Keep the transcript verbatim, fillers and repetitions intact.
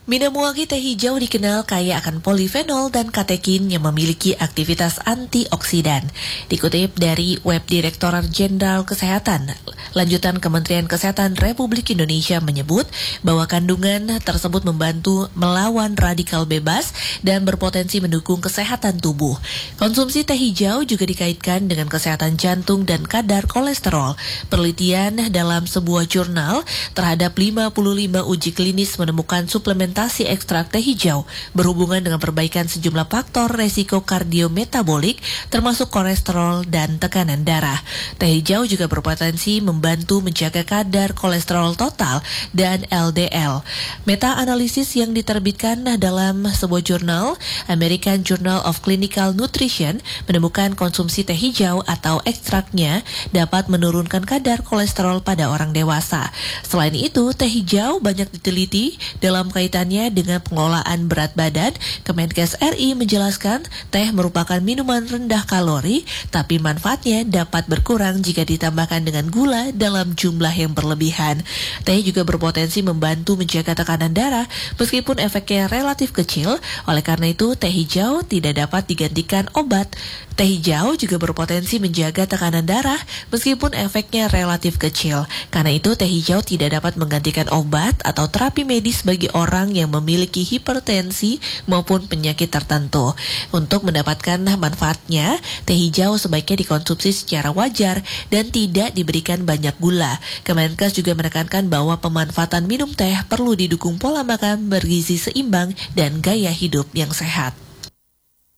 Minamuagi teh hijau dikenal kaya akan polifenol dan katekin yang memiliki aktivitas antioksidan. Dikutip dari web Direktorat Jenderal Kesehatan, lanjutan Kementerian Kesehatan Republik Indonesia menyebut bahwa kandungan tersebut membantu melawan radikal bebas dan berpotensi mendukung kesehatan tubuh. Konsumsi teh hijau juga dikaitkan dengan kesehatan jantung dan kadar kolesterol. Penelitian dalam sebuah jurnal terhadap lima puluh lima uji klinis menemukan suplementasi ekstrak teh hijau berhubungan dengan perbaikan sejumlah faktor resiko kardiometabolik termasuk kolesterol dan tekanan darah. Teh hijau juga berpotensi membantu menjaga kadar kolesterol total dan L D L. Meta-analisis yang diterbitkan dalam sebuah jurnal, American Journal of Clinical Nutrition, menemukan konsumsi teh hijau atau ekstraknya dapat menurunkan kadar kolesterol pada orang dewasa. Selain itu, teh hijau banyak diteliti dalam kaitan dengan pengelolaan berat badan. Kemenkes R I menjelaskan teh merupakan minuman rendah kalori, tapi manfaatnya dapat berkurang jika ditambahkan dengan gula dalam jumlah yang berlebihan. Teh juga berpotensi membantu menjaga tekanan darah meskipun efeknya relatif kecil. Oleh karena itu, teh hijau tidak dapat digantikan obat. Teh hijau juga berpotensi menjaga tekanan darah meskipun efeknya relatif kecil. Karena itu, teh hijau tidak dapat menggantikan obat atau terapi medis bagi orang yang memiliki hipertensi maupun penyakit tertentu. Untuk mendapatkan manfaatnya, teh hijau sebaiknya dikonsumsi secara wajar dan tidak diberikan banyak gula. Kemenkes juga menekankan bahwa pemanfaatan minum teh perlu didukung pola makan bergizi seimbang dan gaya hidup yang sehat.